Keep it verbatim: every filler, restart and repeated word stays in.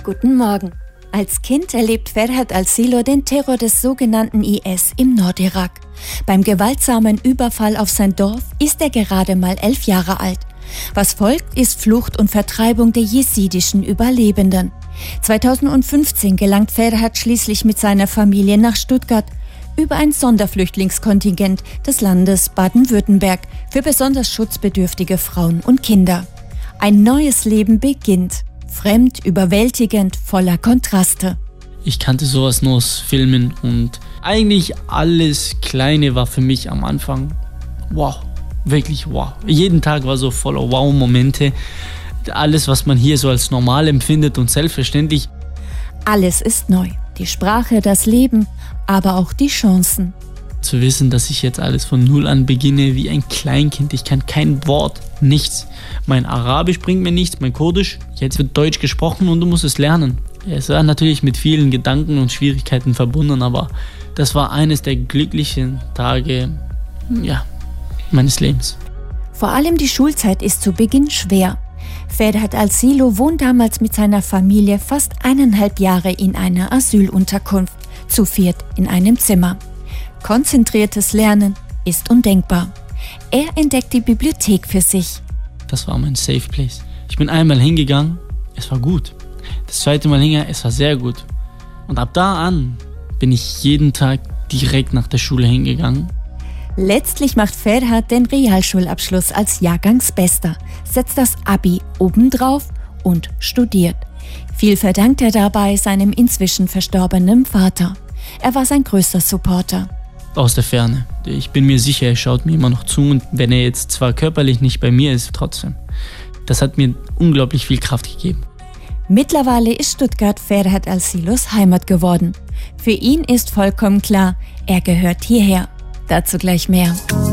Guten Morgen. Als Kind erlebt Ferhat Al-Silo den Terror des sogenannten I S im Nordirak. Beim gewaltsamen Überfall auf sein Dorf ist er gerade mal elf Jahre alt. Was folgt, ist Flucht und Vertreibung der jesidischen Überlebenden. zweitausendfünfzehn gelangt Ferhat schließlich mit seiner Familie nach Stuttgart über ein Sonderflüchtlingskontingent des Landes Baden-Württemberg für besonders schutzbedürftige Frauen und Kinder. Ein neues Leben beginnt. Fremd, überwältigend, voller Kontraste. Ich kannte sowas nur aus Filmen und eigentlich alles Kleine war für mich am Anfang wow, wirklich wow. Jeden Tag war so voller Wow-Momente. Alles, was man hier so als normal empfindet und selbstverständlich. Alles ist neu. Die Sprache, das Leben, aber auch die Chancen. Zu wissen, dass ich jetzt alles von Null an beginne, wie ein Kleinkind. Ich kann kein Wort, nichts. Mein Arabisch bringt mir nichts, mein Kurdisch. Jetzt wird Deutsch gesprochen und du musst es lernen. Es war natürlich mit vielen Gedanken und Schwierigkeiten verbunden, aber das war eines der glücklichen Tage, ja, meines Lebens. Vor allem die Schulzeit ist zu Beginn schwer. Ferhat Al-Silo wohnt damals mit seiner Familie fast eineinhalb Jahre in einer Asylunterkunft, zu viert in einem Zimmer. Konzentriertes Lernen ist undenkbar. Er entdeckt die Bibliothek für sich. Das war mein Safe Place. Ich bin einmal hingegangen, es war gut. Das zweite Mal hingegangen, es war sehr gut. Und ab da an bin ich jeden Tag direkt nach der Schule hingegangen. Letztlich macht Ferhat den Realschulabschluss als Jahrgangsbester, setzt das Abi obendrauf und studiert. Viel verdankt er dabei seinem inzwischen verstorbenen Vater. Er war sein größter Supporter. Aus der Ferne. Ich bin mir sicher, er schaut mir immer noch zu und wenn er jetzt zwar körperlich nicht bei mir ist, trotzdem. Das hat mir unglaublich viel Kraft gegeben. Mittlerweile ist Stuttgart Ferhat Al-Silos Heimat geworden. Für ihn ist vollkommen klar, er gehört hierher. Dazu gleich mehr.